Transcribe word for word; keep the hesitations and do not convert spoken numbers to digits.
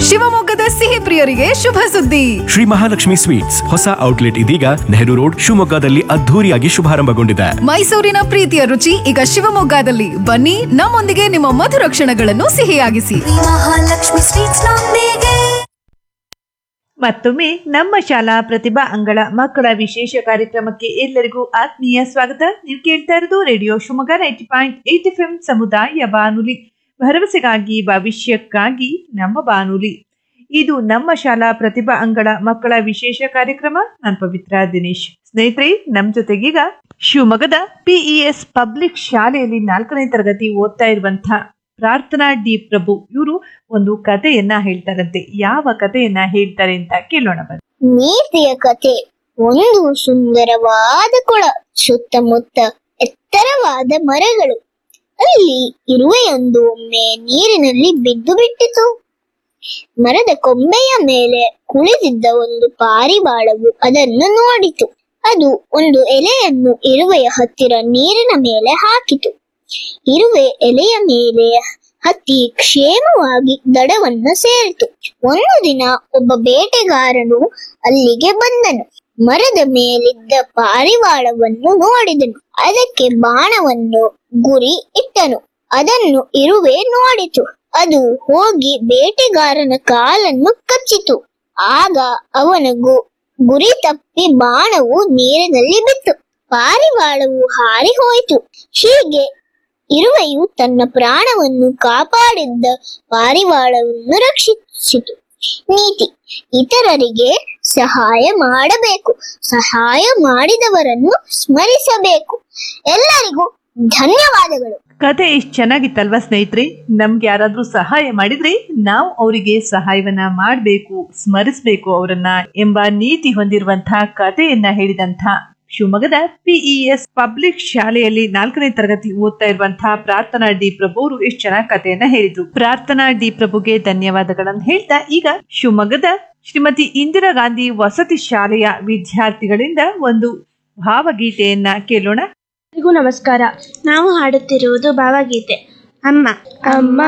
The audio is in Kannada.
ಶಿವಮೊಗ್ಗದ ಸಿಹಿ ಪ್ರಿಯರಿಗೆ ಶುಭ ಸುದ್ದಿ. ಶ್ರೀ ಮಹಾಲಕ್ಷ್ಮಿ ಸ್ವೀಟ್ಸ್ ಹೊಸ ಔಟ್ಲೆಟ್ ಇದೀಗ ನೆಹರು ರೋಡ್ ಶಿವಮೊಗ್ಗದಲ್ಲಿ ಅದ್ಧೂರಿಯಾಗಿ ಶುಭಾರಂಭಗೊಂಡಿದೆ. ಮೈಸೂರಿನ ಪ್ರೀತಿಯ ರುಚಿ ಈಗ ಶಿವಮೊಗ್ಗದಲ್ಲಿ. ಬನ್ನಿ, ನಮ್ಮೊಂದಿಗೆ ನಿಮ್ಮ ಮಧುರ ಕ್ಷಣಗಳನ್ನು ಸಿಹಿಯಾಗಿಸಿ. ಮಹಾಲಕ್ಷ್ಮಿ ಸ್ವೀಟ್ಸ್ ನೊಂದಿಗೆ. ಮತ್ತೊಮ್ಮೆ ನಮ್ಮ ಶಾಲಾ ಪ್ರತಿಭಾ ಅಂಗಳ ಮಕ್ಕಳ ವಿಶೇಷ ಕಾರ್ಯಕ್ರಮಕ್ಕೆ ಎಲ್ಲರಿಗೂ ಆತ್ಮೀಯ ಸ್ವಾಗತ. ನೀವು ಕೇಳ್ತಾ ಇರೋದು radio Shivamogga ninety point eight F M ಸಮುದಾಯ ಬಾನುಲಿ, ಭರವಸೆಗಾಗಿ ಭವಿಷ್ಯಕ್ಕಾಗಿ ನಮ್ಮ ಬಾನುಲಿ. ಇದು ನಮ್ಮ ಶಾಲಾ ಪ್ರತಿಭಾ ಅಂಗಳ ಮಕ್ಕಳ ವಿಶೇಷ ಕಾರ್ಯಕ್ರಮ. ನಾನು ಪವಿತ್ರ ದಿನೇಶ್. ಸ್ನೇಹಿತರೆ, ನಮ್ಮ ಜೊತೆಗೀಗ ಶಿವಮೊಗ್ಗದ ಪಿಇಎಸ್ ಪಬ್ಲಿಕ್ ಶಾಲೆಯಲ್ಲಿ ನಾಲ್ಕನೇ ತರಗತಿ ಓದ್ತಾ ಇರುವಂತಹ ಪ್ರಾರ್ಥನಾ ಡಿ ಪ್ರಭು ಇವರು ಒಂದು ಕಥೆಯನ್ನ ಹೇಳ್ತಾರಂತೆ. ಯಾವ ಕಥೆಯನ್ನ ಹೇಳ್ತಾರೆ ಅಂತ ಕೇಳೋಣ ಬನ್ನಿ. ನೀತಿಯ ಕಥೆ. ಒಂದು ಸುಂದರವಾದ ಕೊಳ, ಸುತ್ತಮುತ್ತ ಎತ್ತರವಾದ ಮರಗಳು. ಅಲ್ಲಿ ಇರುವೆಯೊಂದು ಒಮ್ಮೆ ನೀರಿನಲ್ಲಿ ಬಿದ್ದು ಬಿಟ್ಟಿತು. ಮರದ ಕೊಂಬೆಯ ಮೇಲೆ ಕುಳಿತಿದ್ದ ಒಂದು ಪಾರಿವಾಳವು ಅದನ್ನು ನೋಡಿತು. ಅದು ಒಂದು ಎಲೆಯನ್ನು ಇರುವೆಯ ಹತ್ತಿರ ನೀರಿನ ಮೇಲೆ ಹಾಕಿತು. ಇರುವೆ ಎಲೆಯ ಮೇಲೆ ಹತ್ತಿ ಕ್ಷೇಮವಾಗಿ ದಡವನ್ನು ಸೇರಿತು. ಒಂದು ದಿನ ಒಬ್ಬ ಬೇಟೆಗಾರನು ಅಲ್ಲಿಗೆ ಬಂದನು. ಮರದ ಮೇಲಿದ್ದ ಪಾರಿವಾಳವನ್ನು ನೋಡಿದನು. ಅದಕ್ಕೆ ಬಾಣವನ್ನು ಗುರಿ ಇಟ್ಟನು. ಅದನ್ನು ಇರುವೆ ನೋಡಿತು. ಅದು ಹೋಗಿ ಬೇಟೆಗಾರನ ಕಾಲನ್ನು ಕಚ್ಚಿತು. ಆಗ ಅವನಿಗೂ ಗುರಿ ತಪ್ಪಿ ಬಾಣವು ನೀರಿನಲ್ಲಿ ಬಿತ್ತು. ಪಾರಿವಾಳವು ಹಾರಿ ಹೋಯಿತು. ಹೀಗೆ ಇರುವೆಯು ತನ್ನ ಪ್ರಾಣವನ್ನು ಕಾಪಾಡಿದ್ದ ಪಾರಿವಾಳವನ್ನು ರಕ್ಷಿಸಿತು. ನೀತಿ: ಇತರರಿಗೆ ಸಹಾಯ ಮಾಡಬೇಕು, ಸಹಾಯ ಮಾಡಿದವರನ್ನು ಸ್ಮರಿಸಬೇಕು. ಎಲ್ಲರಿಗೂ ಧನ್ಯವಾದಗಳು. ಕಥೆ ಎಷ್ಟು ಚೆನ್ನಾಗಿತ್ತಲ್ವಾ ಸ್ನೇಹಿತರೆ? ನಮ್ಗೆ ಯಾರಾದ್ರೂ ಸಹಾಯ ಮಾಡಿದ್ರೆ ನಾವು ಅವರಿಗೆ ಸಹಾಯವನ್ನ ಮಾಡಬೇಕು, ಸ್ಮರಿಸಬೇಕು ಅವರನ್ನ ಎಂಬ ನೀತಿ ಹೊಂದಿರುವಂತಹ ಕಥೆಯನ್ನ ಹೇಳಿದಂತಹ ಶಿವಮೊಗ್ಗದ ಪಿಇಎಸ್ ಪಬ್ಲಿಕ್ ಶಾಲೆಯಲ್ಲಿ ನಾಲ್ಕನೇ ತರಗತಿ ಓದ್ತಾ ಇರುವಂತಹ ಪ್ರಾರ್ಥನಾ ಡಿ ಪ್ರಭು ಅವರು ಎಷ್ಟು ಚೆನ್ನಾಗಿ ಕಥೆಯನ್ನ ಹೇಳಿದ್ರು. ಪ್ರಾರ್ಥನಾ ಡಿ ಪ್ರಭುಗೆ ಧನ್ಯವಾದಗಳನ್ನು ಹೇಳ್ತಾ ಈಗ ಶಿವಮೊಗ್ಗದ ಶ್ರೀಮತಿ ಇಂದಿರಾ ಗಾಂಧಿ ವಸತಿ ಶಾಲೆಯ ವಿದ್ಯಾರ್ಥಿಗಳಿಂದ ಒಂದು ಭಾವಗೀತೆಯನ್ನ ಕೇಳೋಣ. ಎಲ್ಲರಿಗೂ ನಮಸ್ಕಾರ. ನಾವು ಹಾಡುತ್ತಿರುವುದು ಭಾವಗೀತೆ. ಅಮ್ಮ ಅಮ್ಮ